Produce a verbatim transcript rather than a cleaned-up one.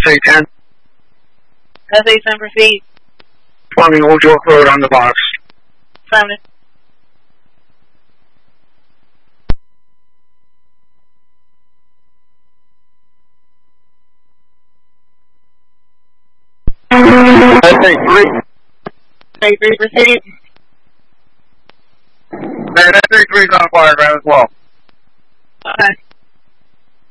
A ten. S A ten, proceed. Forming Old York Road on the box. Affirmative. S A three. S A three, proceed. Man, S A three is on fire ground as well. Okay.